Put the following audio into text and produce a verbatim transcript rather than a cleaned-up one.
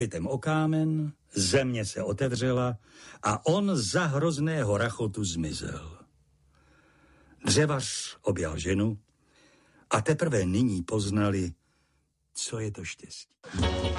Bytem o kámen, země se otevřela a on za hrozného rachotu zmizel. Dřevař objal ženu a teprve nyní poznali, co je to štěstí.